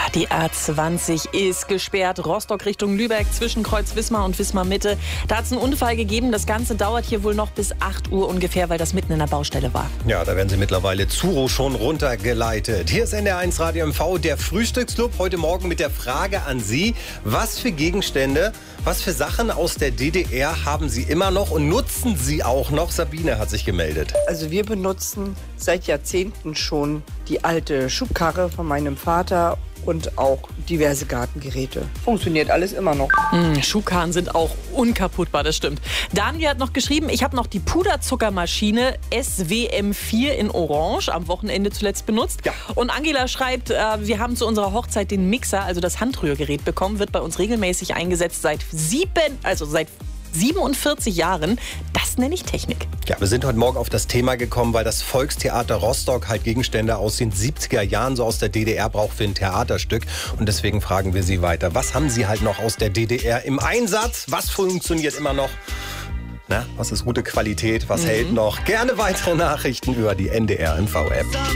Die A20 ist gesperrt. Rostock Richtung Lübeck zwischen Kreuz Wismar und Wismar Mitte. Da hat es einen Unfall gegeben. Das Ganze dauert hier wohl noch bis 8 Uhr ungefähr, weil das mitten in der Baustelle war. Ja, da werden Sie mittlerweile Zuro schon runtergeleitet. Hier ist NDR1 Radio MV, der Frühstücksclub. Heute Morgen mit der Frage an Sie, was für Gegenstände, was für Sachen aus der DDR haben Sie immer noch und nutzen Sie auch noch? Sabine hat sich gemeldet. Also wir benutzen seit Jahrzehnten schon die alte Schubkarre von meinem Vater und auch diverse Gartengeräte. Funktioniert alles immer noch. Schubkarren sind auch unkaputtbar, das stimmt. Daniel hat noch geschrieben, ich habe noch die Puderzuckermaschine SWM4 in Orange am Wochenende zuletzt benutzt. Ja. Und Angela schreibt, wir haben zu unserer Hochzeit den Mixer, also das Handrührgerät bekommen, wird bei uns regelmäßig eingesetzt seit 47 Jahren. Das nenne ich Technik. Ja, wir sind heute Morgen auf das Thema gekommen, weil das Volkstheater Rostock halt Gegenstände aus den 70er Jahren so aus der DDR braucht für ein Theaterstück. Und deswegen fragen wir Sie weiter. Was haben Sie halt noch aus der DDR im Einsatz? Was funktioniert immer noch? Na, was ist gute Qualität? Was hält noch? Gerne weitere Nachrichten über die NDR-NV-App.